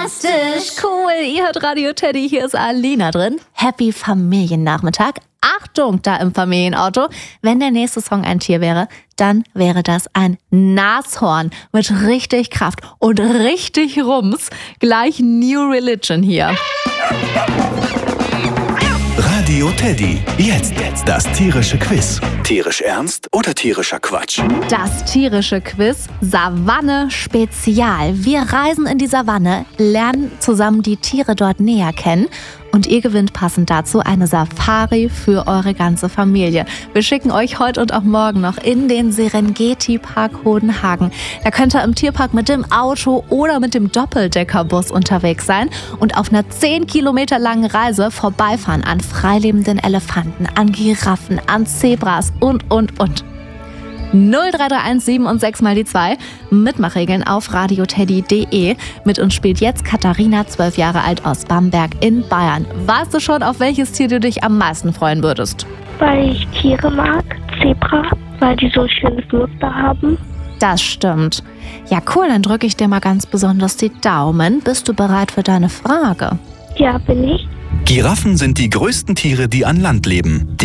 Fantastisch, cool. Ihr hört Radio Teddy, hier ist Alina drin. Happy Familiennachmittag. Achtung, da im Familienauto. Wenn der nächste Song ein Tier wäre, dann wäre das ein Nashorn mit richtig Kraft und richtig Rums. Gleich New Religion hier. Radio Teddy. Jetzt das tierische Quiz. Tierisch ernst oder tierischer Quatsch? Das tierische Quiz Savanne Spezial. Wir reisen in die Savanne, lernen zusammen die Tiere dort näher kennen und ihr gewinnt passend dazu eine Safari für eure ganze Familie. Wir schicken euch heute und auch morgen noch in den Serengeti-Park Hodenhagen. Da könnt ihr im Tierpark mit dem Auto oder mit dem Doppeldeckerbus unterwegs sein und auf einer 10 Kilometer langen Reise vorbeifahren an freilebenden Elefanten, an Giraffen, an Zebras und. 0331 7 und 6 mal die 2. Mitmachregeln auf radioteddy.de. Mit uns spielt jetzt Katharina, 12 Jahre alt, aus Bamberg in Bayern. Weißt du schon, auf welches Tier du dich am meisten freuen würdest? Weil ich Tiere mag, Zebra, weil die so ein schönes Muster haben. Das stimmt. Ja, cool, dann drücke ich dir mal ganz besonders die Daumen. Bist du bereit für deine Frage? Ja, bin ich. Giraffen sind die größten Tiere, die an Land leben.